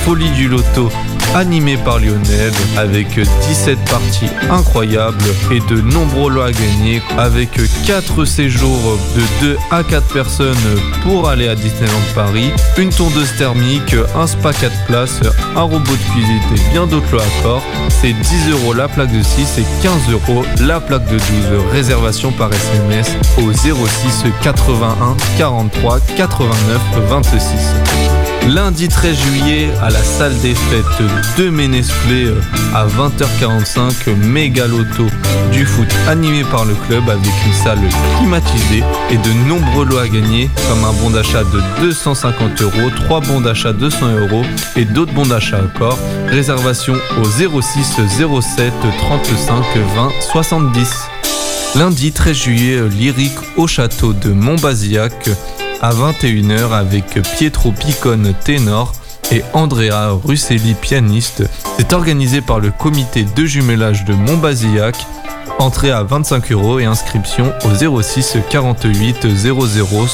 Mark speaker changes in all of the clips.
Speaker 1: folie du loto animée par Lionel avec 17 parties incroyables et de nombreux lots à gagner avec 4 séjours de 2 à 4 personnes pour aller à Disneyland Paris, une tondeuse thermique, un spa 4 places, un robot de cuisine et bien d'autres lots à corps. C'est 10 € la plaque de 6 et 15 € la plaque de 12. Réservation par SMS au 06 81 43 89 26. Lundi 13 juillet à la salle des fêtes de Ménesplé à 20h45, méga loto du foot animé par le club avec une salle climatisée et de nombreux lots à gagner comme un bon d'achat de 250 €, 3 bons d'achat de 100 € et d'autres bons d'achat encore. Réservation au 06 07 35 20 70. Lundi 13 juillet, lyrique au château de Montbazillac à 21h avec Pietro Picone ténor et Andrea Russelli pianiste. C'est organisé par le comité de jumelage de Montbazillac. Entrée à 25 € et inscription au 06 48 00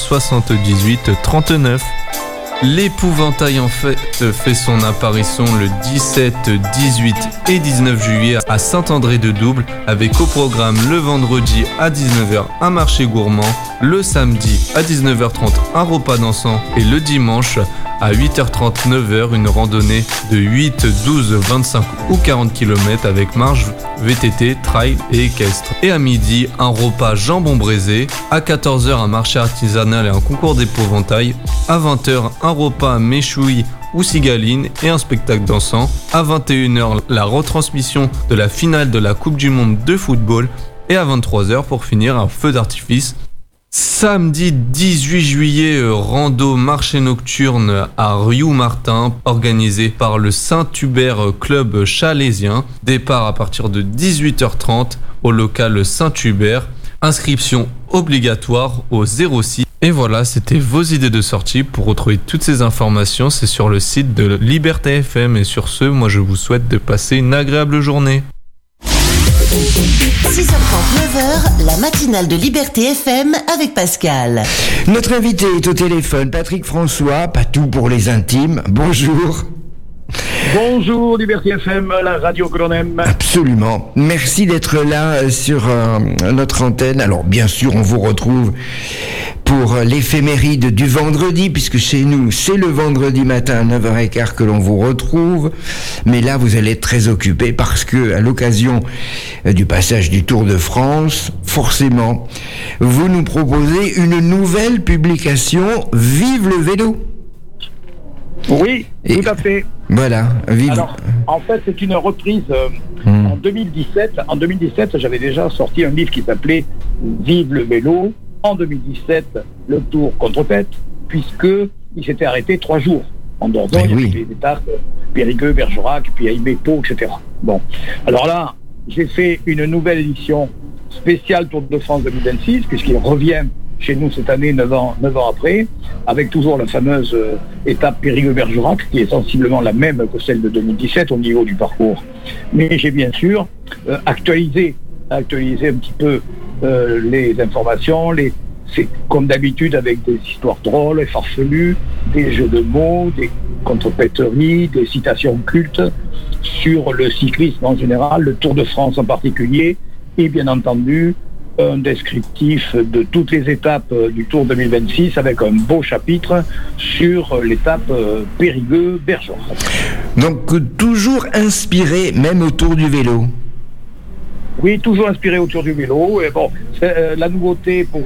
Speaker 1: 78 39. L'épouvantail en fête fait son apparition le 17, 18 et 19 juillet à Saint-André-de-Double avec au programme le vendredi à 19h un marché gourmand, le samedi à 19h30 un repas dansant et le dimanche à 8h30, 9h une randonnée de 8, 12, 25 ou 40 km avec marche, VTT, trail et équestre. Et à midi, un repas jambon braisé, à 14h un marché artisanal et un concours d'épouvantail, à 20h un repas méchoui ou cigaline et un spectacle dansant, à 21h la retransmission de la finale de la Coupe du Monde de football et à 23h pour finir un feu d'artifice. Samedi 18 juillet, rando marché nocturne à Riou-Martin, organisé par le Saint-Hubert Club Chalésien. Départ à partir de 18h30 au local Saint-Hubert. Inscription obligatoire au 06. Et voilà, c'était vos idées de sortie. Pour retrouver toutes ces informations, c'est sur le site de Liberté FM. Et sur ce, moi je vous souhaite de passer une agréable journée.
Speaker 2: 6h30, 9h, la matinale de Liberté FM avec Pascal.
Speaker 3: Notre invité est au téléphone, Patrick François, Patou pour les intimes. Bonjour.
Speaker 4: Bonjour Liberté FM, la radio que l'on aime.
Speaker 3: Absolument. Merci d'être là sur notre antenne. Alors bien sûr, on vous retrouve pour l'éphéméride du vendredi, puisque chez nous, c'est le vendredi matin à 9h15 que l'on vous retrouve. Mais là, vous allez être très occupé parce que, à l'occasion du passage du Tour de France, forcément, vous nous proposez une nouvelle publication, Vive le vélo.
Speaker 4: Oui, tout à fait.
Speaker 3: Voilà, vive.
Speaker 4: Alors, en fait, c'est une reprise en 2017. En 2017, j'avais déjà sorti un livre qui s'appelait Vive le vélo. En 2017, le Tour contre-tête, puisqu'il s'était arrêté 3 jours. En Dordogne, il y avait des étapes, Périgueux, Bergerac, puis Aïmé, Pau, etc. Bon, alors là, j'ai fait une nouvelle édition spéciale Tour de France 2026, puisqu'il revient chez nous cette année, 9 ans après, avec toujours la fameuse étape Périgueux-Bergerac, qui est sensiblement la même que celle de 2017 au niveau du parcours. Mais j'ai bien sûr actualisé un petit peu les informations, c'est comme d'habitude avec des histoires drôles et farfelues, des jeux de mots, des contrepéteries, des citations cultes sur le cyclisme en général, le Tour de France en particulier, et bien entendu un descriptif de toutes les étapes du Tour 2026 avec un beau chapitre sur l'étape Périgueux-Bergerac.
Speaker 3: Donc toujours inspiré même autour du vélo.
Speaker 4: Oui, toujours inspiré autour du vélo. Et bon, la nouveauté pour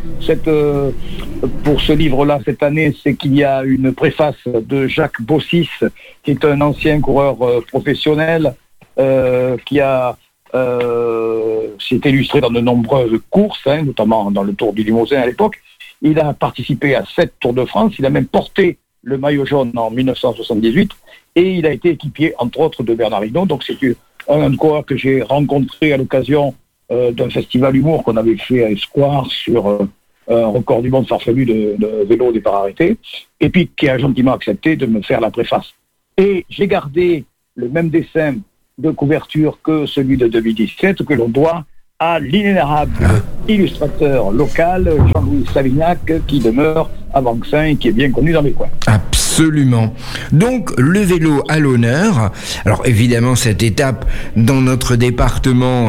Speaker 4: ce livre-là cette année, c'est qu'il y a une préface de Jacques Bossis, qui est un ancien coureur professionnel qui s'est illustré dans de nombreuses courses, notamment dans le Tour du Limousin à l'époque. Il a participé à 7 Tours de France. Il a même porté le maillot jaune en 1978 et il a été équipier, entre autres, de Bernard Hinault. Donc c'est un coureur que j'ai rencontré à l'occasion d'un festival humour qu'on avait fait à Espoir sur un record du monde farfelu de vélo au départ arrêté, et puis qui a gentiment accepté de me faire la préface. Et j'ai gardé le même dessin de couverture que celui de 2017, que l'on doit à l'inénarrable illustrateur local Jean-Louis Savignac, qui demeure à Vanxin et qui est bien connu dans les coins.
Speaker 3: Absolument. Donc, le vélo à l'honneur. Alors, évidemment, cette étape dans notre département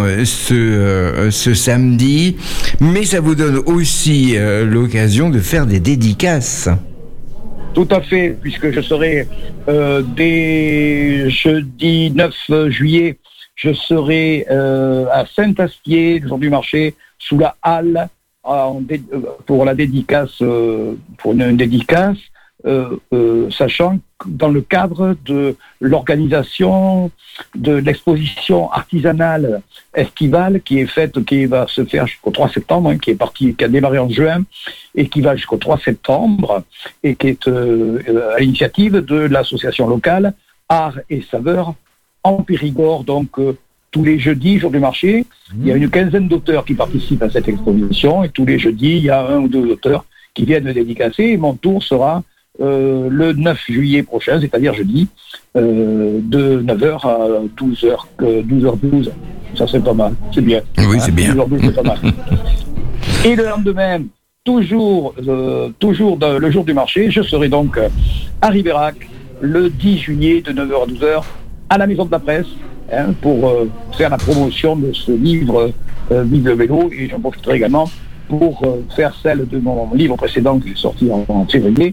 Speaker 3: ce samedi, mais ça vous donne aussi l'occasion de faire des dédicaces.
Speaker 4: Tout à fait, puisque je serai dès jeudi 9 juillet, je serai à Saint-Astier, le jour du marché, sous la halle, pour la dédicace, pour une dédicace, sachant que dans le cadre de l'organisation de l'exposition artisanale estivale qui va se faire jusqu'au 3 septembre, qui a démarré en juin et qui va jusqu'au 3 septembre et qui est à l'initiative de l'association locale Art et Saveurs en Périgord, donc tous les jeudis, jour du marché, il y a une quinzaine d'auteurs qui participent à cette exposition et tous les jeudis, il y a 1 ou 2 auteurs qui viennent me dédicacer et mon tour sera le 9 juillet prochain, c'est-à-dire jeudi, de 9h à 12h12. Ça, c'est pas mal, c'est bien.
Speaker 3: Oui, c'est bien.
Speaker 4: 12h12, c'est pas mal. Et le lendemain, toujours le jour du marché, je serai donc à Ribérac, le 10 juillet de 9h à 12h, à la Maison de la Presse, pour faire la promotion de ce livre Vive le vélo, et j'en profiterai également pour faire celle de mon livre précédent qui est sorti en février,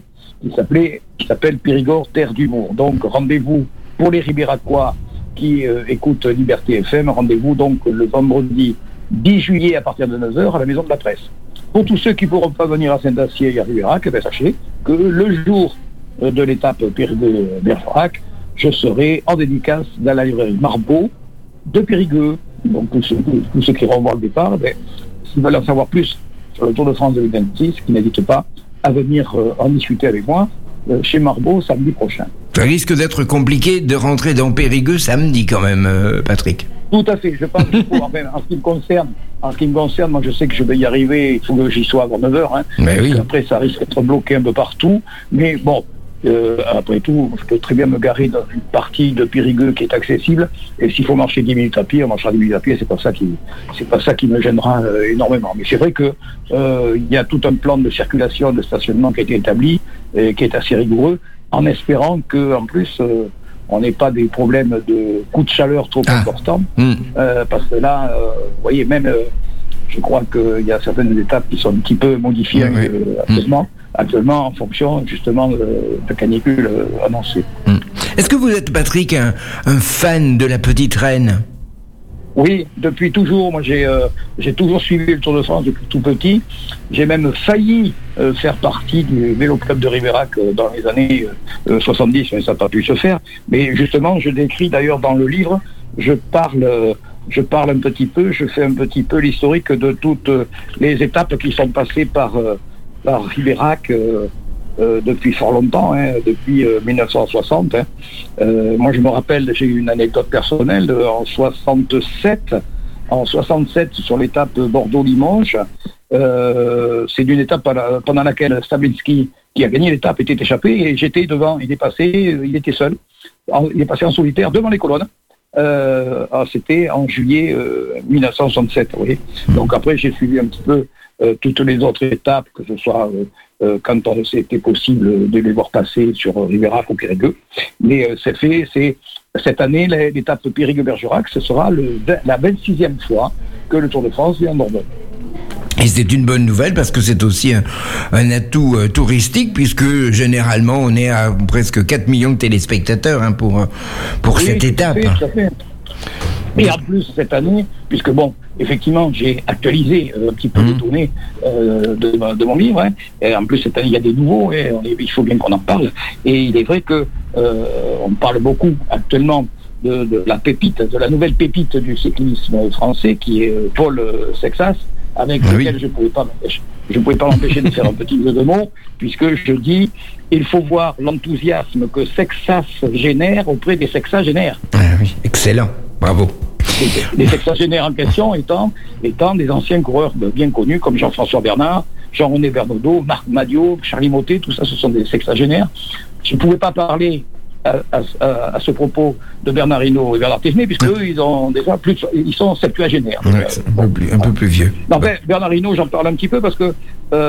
Speaker 4: qui s'appelle Périgord, terre d'humour. Donc rendez-vous pour les Ribéracois qui écoutent Liberté FM, rendez-vous donc le vendredi 10 juillet à partir de 9h à la Maison de la Presse. Pour tous ceux qui ne pourront pas venir à Saint-Astier et à Ribérac, sachez que le jour de l'étape Périgueux-Bergerac, je serai en dédicace dans la librairie Marbeau de Périgueux. Donc tous ceux qui iront voir le départ, s'ils veulent en savoir plus sur le Tour de France 2026, qui n'hésitent pas à venir en discuter avec moi chez Marbeau samedi prochain.
Speaker 3: Ça risque d'être compliqué de rentrer dans Périgueux samedi quand même, Patrick.
Speaker 4: Tout à fait, je pense qu'il faut, enfin, en ce qui me concerne, moi je sais que je vais y arriver, il faut que j'y sois avant 9h,
Speaker 3: Mais oui.
Speaker 4: Après ça risque d'être bloqué un peu partout, mais bon, après tout, je peux très bien me garer dans une partie de Périgueux qui est accessible, et s'il faut marcher 10 minutes à pied, on marchera 10 minutes à pied, c'est pas ça qui me gênera énormément. Mais c'est vrai que il y a tout un plan de circulation, de stationnement qui a été établi, et qui est assez rigoureux, en espérant que en plus on n'ait pas des problèmes de coups de chaleur trop importants, parce que là, vous voyez, même je crois qu'il y a certaines étapes qui sont un petit peu modifiées actuellement en fonction justement de la canicule annoncée.
Speaker 3: Est-ce que vous êtes, Patrick, un fan de la Petite Reine ?
Speaker 4: Oui, depuis toujours. Moi, j'ai toujours suivi le Tour de France depuis tout petit. J'ai même failli faire partie du vélo club de Ribérac dans les années 70, mais ça n'a pas pu se faire. Mais justement, je décris d'ailleurs dans le livre, je parle un petit peu, je fais un petit peu l'historique de toutes les étapes qui sont passées par Ribérac depuis fort longtemps, depuis 1960. Moi, je me rappelle, j'ai eu une anecdote personnelle en 67 sur l'étape Bordeaux-Limoges. C'est d'une étape pendant laquelle Stablinski, qui a gagné l'étape, était échappé et j'étais devant. Il était seul. Il est passé en solitaire devant les colonnes. C'était en juillet 1967. Vous voyez. Donc après, j'ai suivi un petit peu toutes les autres étapes, que ce soit quand c'était possible de les voir passer sur Ribérac ou Périgueux. Mais c'est fait, c'est cette année, l'étape Périgueux-Bergerac, ce sera la 26e fois que le Tour de France vient en Dordogne.
Speaker 3: Et c'est une bonne nouvelle parce que c'est aussi un atout touristique, puisque généralement on est à presque 4 millions de téléspectateurs pour cette étape.
Speaker 4: Tout à fait. Et en plus, cette année, puisque effectivement, j'ai actualisé un petit peu les données de mon livre, et en plus, cette année, il y a des nouveaux, et il faut bien qu'on en parle. Et il est vrai que on parle beaucoup actuellement de la pépite, de la nouvelle pépite du cyclisme français, qui est Paul Sexas, avec lequel je ne pouvais pas m'empêcher de faire un petit jeu de mots, puisque je dis, il faut voir l'enthousiasme que Sexas génère auprès des sexagénaires.
Speaker 3: Oui, excellent, bravo.
Speaker 4: Les sexagénaires en question étant des anciens coureurs bien connus comme Jean-François Bernard, Jean-René Bernaudot, Marc Madiot, Charlie Mottet, tout ça, ce sont des sexagénaires. Je ne pouvais pas parler à ce propos de Bernard Hinault et Bernard Thévenet, puisque eux, ils sont septuagénaires.
Speaker 3: Un peu plus vieux.
Speaker 4: Non, Bernard Hinault, j'en parle un petit peu parce que